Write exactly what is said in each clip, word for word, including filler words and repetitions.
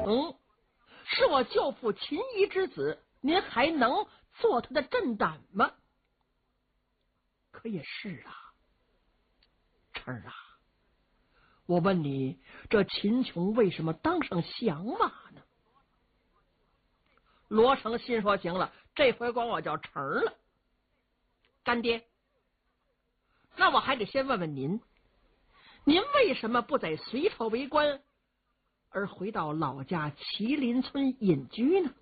嗯，是我舅父秦仪之子，您还能做他的镇胆吗？可也是啊，晨儿啊，我问你，这秦琼为什么当上响马呢？罗成心说：行了，这回管我叫晨儿了。干爹，那我还得先问问您，您为什么不在隋朝为官，而回到老家麒麟村隐居呢？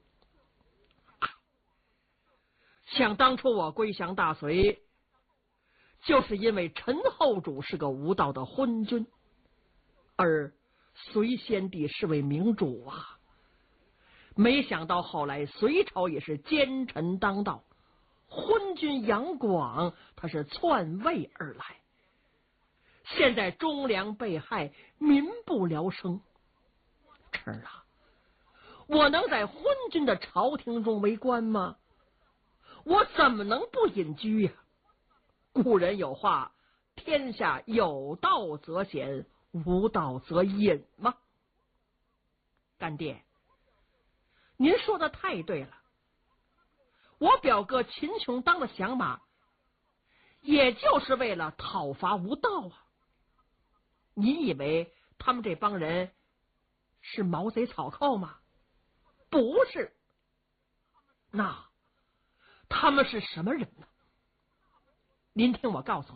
想当初我归降大隋，就是因为陈后主是个无道的昏君，而隋先帝是位明主啊。没想到后来隋朝也是奸臣当道，昏君杨广他是篡位而来，现在忠良被害，民不聊生。晨儿啊，我能在昏君的朝廷中为官吗？我怎么能不隐居呀、啊？古人有话，天下有道则显，无道则隐吗？干爹，您说的太对了，我表哥秦琼当了响马，也就是为了讨伐无道啊。你以为他们这帮人是毛贼草寇吗？不是，那他们是什么人呢？您听我告诉你，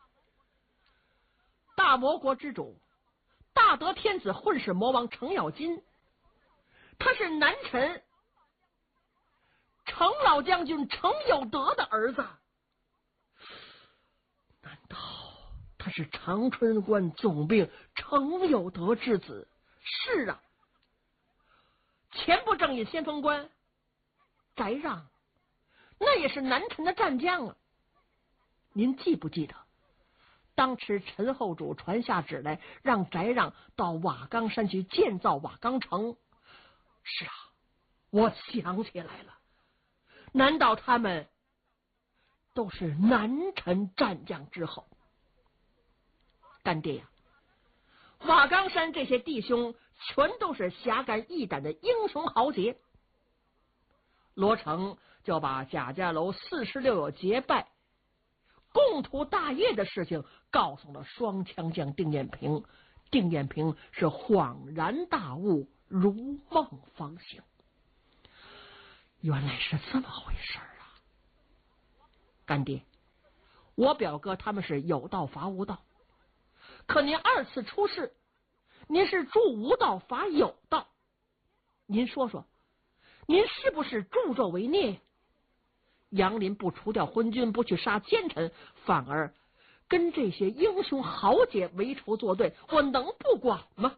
大魔国之主大德天子混世魔王程咬金，他是南臣程老将军程有德的儿子。难道他是长春关总兵程有德之子？是啊，前不正印先锋官翟让，那也是南陈的战将啊。您记不记得当时陈后主传下旨来，让翟让到瓦岗山去建造瓦岗城？是啊，我想起来了，难道他们都是南陈战将之后？干爹呀，瓦岗山这些弟兄全都是侠肝义胆的英雄豪杰。罗成就把贾家楼四十六友结拜共图大业的事情告诉了双枪将丁彦平。丁彦平是恍然大悟，如梦方醒，原来是这么回事啊！干爹，我表哥他们是有道伐无道，可您二次出世，您是助无道伐有道，您说说，您是不是助纣为虐？杨林不除掉昏君，不去杀奸臣，反而跟这些英雄豪杰为仇作对，我能不管吗？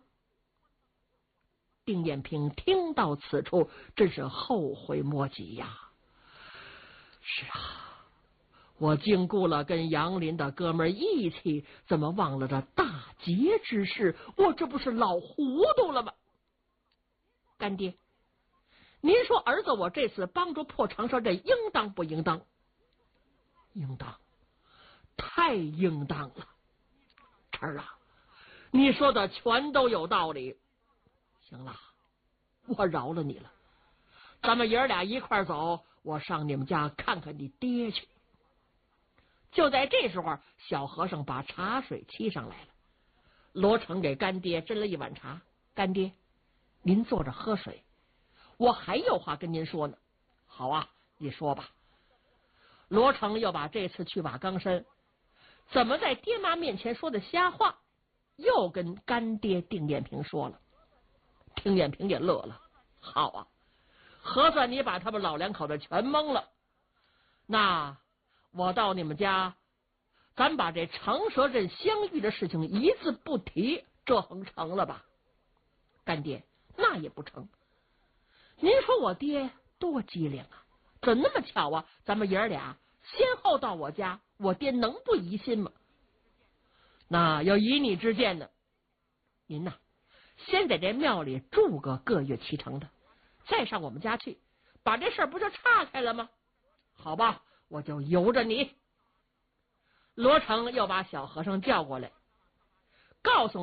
丁彦平听到此处，真是后悔莫及呀！是啊，我经顾了跟杨林的哥们义气，怎么忘了这大节之事？我这不是老糊涂了吗？干爹，您说儿子我这次帮助破长沙镇应当不应当？应当，太应当了。晨儿啊，你说的全都有道理。行了，我饶了你了，咱们爷俩一块走，我上你们家看看你爹去。就在这时候，小和尚把茶水沏上来了。罗成给干爹斟了一碗茶，干爹，您坐着喝水，我还有话跟您说呢。好啊，你说吧。罗成又把这次去瓦岗山怎么在爹妈面前说的瞎话，又跟干爹丁彦平说了。丁彦平也乐了，好啊，核算你把他们老两口子全蒙了。那我到你们家，咱把这长蛇阵相遇的事情一字不提，这横成了吧？干爹，那也不成。您说我爹多机灵啊，怎那么巧啊？咱们爷俩先后到我家，我爹能不疑心吗？那要以你之见呢，您呐，先在这庙里住个个月七成的，再上我们家去，把这事儿不就岔开了吗？好吧，我就由着你。罗成又把小和尚叫过来，告诉他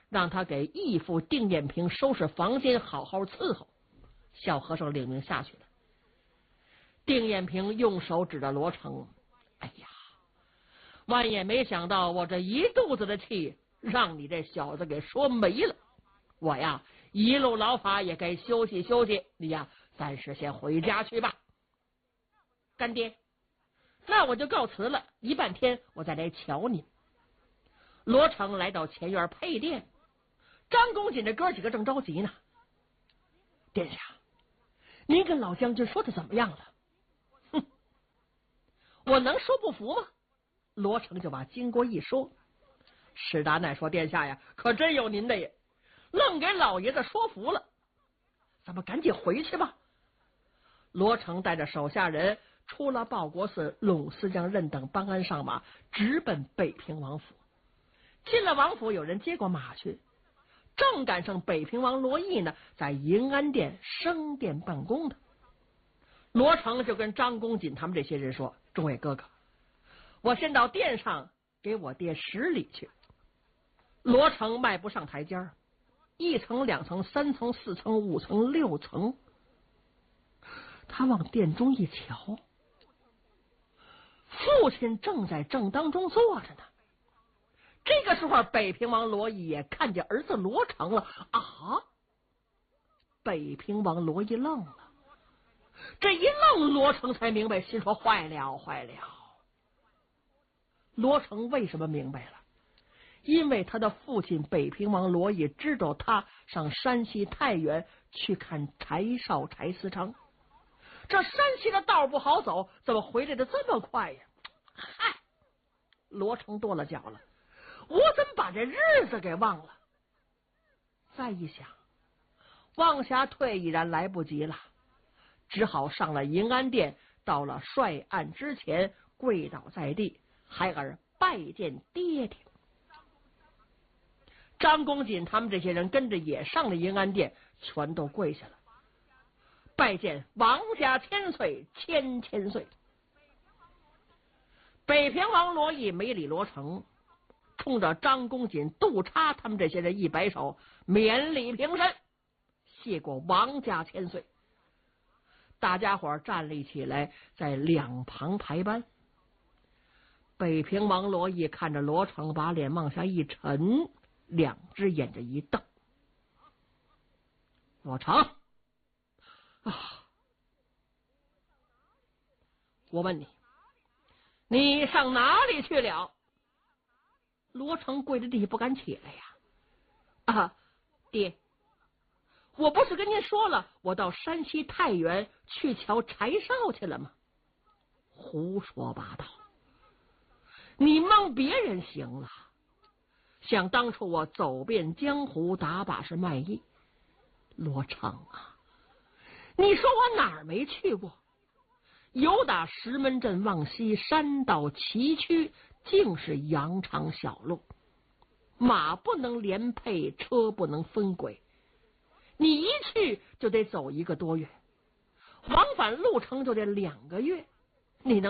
让他给义父丁彦平收拾房间，好好伺候。小和尚领命下去了。丁彦平用手指着罗成，哎呀，万也没想到我这一肚子的气让你这小子给说没了。我呀一路劳乏也该休息休息，你呀暂时先回家去吧。干爹，那我就告辞了，一半天我再来瞧您。罗成来到前院配殿，张公瑾这哥几个正着急呢。殿下，您跟老将军说的怎么样了？哼，我能说不服吗？罗成就把经过一说。史达奈说：“殿下呀，可真有您的也，愣给老爷子说服了。咱们赶紧回去吧。”罗成带着手下人出了报国寺，拢司将任等帮鞍上马，直奔北平王府。进了王府，有人接过马去，正赶上北平王罗毅呢，在银安殿升殿办公的。罗成就跟张公瑾他们这些人说：“众位哥哥，我先到殿上给我爹施礼去。”罗成迈不上台阶儿，一层两层三层四层五层六层，他往殿中一瞧，父亲正在正当中坐着呢。这个时候，北平王罗毅也看见儿子罗成了啊！北平王罗毅愣了，这一愣，罗成才明白，心说坏了坏了。罗成为什么明白了？因为他的父亲北平王罗毅知道他上山西太原去看柴少柴思昌，这山西的道不好走，怎么回来的这么快呀？嗨，罗成跺了脚了，我怎么把这日子给忘了？再一想，往下退已然来不及了，只好上了银安殿，到了帅案之前，跪倒在地，孩儿拜见爹爹。张公瑾他们这些人跟着也上了银安殿，全都跪下了，拜见王家千岁，千千岁。北平王罗毅没理罗成，冲着张公瑾、杜叉他们这些人一摆手，免礼平身，谢过王家千岁。大家伙站立起来，在两旁排班。北平王罗毅看着罗成，把脸往下一沉，两只眼睛一瞪：“罗成啊，我问你，你上哪里去了？”罗成跪着地不敢起来呀！啊，爹，我不是跟您说了，我到山西太原去瞧柴少去了吗？胡说八道！你蒙别人行了。想当初我走遍江湖，打把是卖艺。罗成啊，你说我哪儿没去过？由打石门镇往西，山到崎岖，尽是羊肠小路，马不能连配，车不能分轨，你一去就得走一个多月，往返路程就得两个月，你能